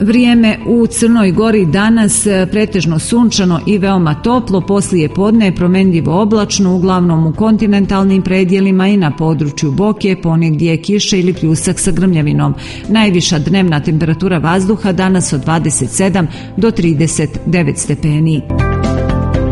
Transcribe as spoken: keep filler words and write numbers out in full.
Vrijeme u Crnoj Gori danas pretežno sunčano i veoma toplo, poslije podne je promenljivo oblačno, uglavnom u kontinentalnim predjelima i na području Boke, ponegdje je kiša ili pljusak sa grmljavinom. Najviša dnevna temperatura vazduha danas od dvadeset sedam do trideset devet stepeni.